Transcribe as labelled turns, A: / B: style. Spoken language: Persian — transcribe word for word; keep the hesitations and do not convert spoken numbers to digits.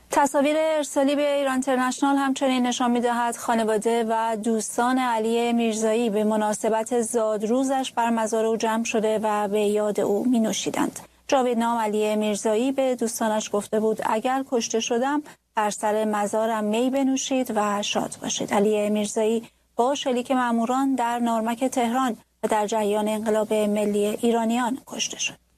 A: تصاویر ارسالی به ایران اینترنشنال همچنین نشان می‌دهد خانواده و دوستان علی میرزایی به مناسبت زادروزش بر مزار او جمع شده و به یاد او می‌نوشیدند. جاویدنام علی میرزایی به دوستانش گفته بود اگر کشته شدم بر سر مزارم می بنوشید و شاد باشید. علی میرزایی با شلیک ماموران در نارمک تهران و در جریان انقلاب ملی ایرانیان کشته شد.